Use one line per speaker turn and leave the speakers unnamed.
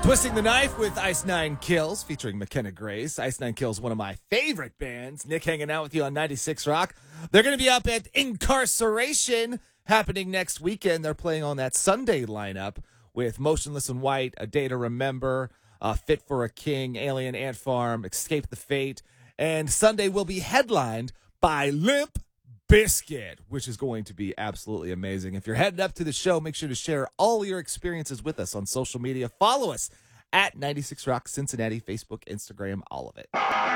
Twisting the Knife with Ice Nine Kills featuring McKenna Grace. Ice Nine Kills, one of my favorite bands. Nick hanging out with you on 96 Rock. They're going to be up at Incarceration happening next weekend. They're playing on that Sunday lineup with Motionless in White, A Day to Remember, Fit for a King, Alien Ant Farm, Escape the Fate. And Sunday will be headlined by Limp Bizkit, which is going to be absolutely amazing. If you're headed up to the show, make sure to share all your experiences with us on social media. Follow us at 96 Rock Cincinnati, Facebook, Instagram, all of it.